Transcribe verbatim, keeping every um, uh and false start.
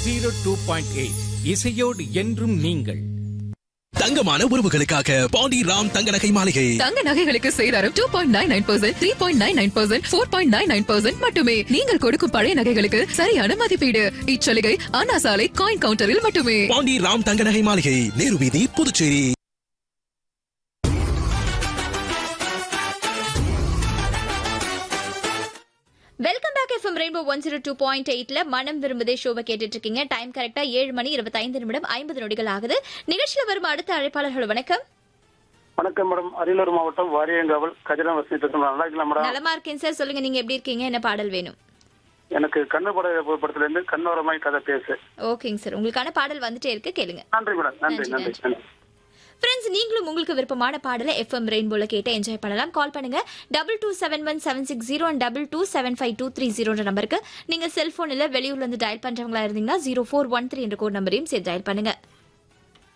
Zero two point eight இசையோடு என்றும் நீங்கள். தங்கமான உறவுகளுக்காக பாண்டி ராம் தங்க நகை மாளிகை. தங்க நகைகளுக்கு சேதாரம் two point nine nine percent, three point nine nine percent, four point nine nine percent மட்டுமே. நீங்கள் கொடுக்கும் பழைய நகைகளுக்கு சரியான மதிப்பீடு. இச்சலுகை அண்ணா சாலை காயின் கவுண்டரில் மட்டுமே. பாண்டி ராம் தங்க நகை மாளிகை, நேரு வீதி, Puducherry. Welcome back FM rainbow one zero two point எயிட்ல மனம் விரும்புதே ஷோவை கேட்டுட்டு இருக்கீங்க. டைம் கரெக்டா ஏழு மணி இருபத்தி ஐந்து நிமிடம் ஐம்பது நொடிகள் ஆகுது. நிகழ்ச்சியில வரும் அடுத்த அழைப்பாளர்கள் வணக்கம். வணக்கம் மேடம், அரியலூர் மாவட்டம் வாரியங்காவல் கஜலம் வசதி பேசுறேன். நல்லா இருக்கலாம் மேடம்? நலமா இருக்கேன் சார், சொல்லுங்க நீங்க எப்படி இருக்கீங்க, என்ன பாடல் வேணும்? எனக்கு கண்ணு பட படத்துல இருந்து கண்ணோரமாய் கதை பேசு. ஓகேங்க சார், உங்களுக்கான பாடல் வந்துட்டே இருக்கு, கேளுங்க. நன்றி மேடம். நன்றி நன்றி நன்றி. ஃப்ரெண்ட்ஸ், நீங்களும் உங்களுக்கு விருப்பமான பாடலை எஃப்எம் ரெயின்போல கேட்டு என்ஜாய் பண்ணலாம். கால் பண்ணுங்க double two seven one seven six zero double two seven five two three ஜீரோன்ற நம்பருக்கு. நீங்க செல்போன்ல வெளியூர்ல இருந்து டயல் பண்றவங்களா இருந்தீங்கன்னா ஜீரோ ஃபோர் ஒன் த்ரீ என்ற கோட் நம்பரையும் சேர்த்து டயல் பண்ணுங்க.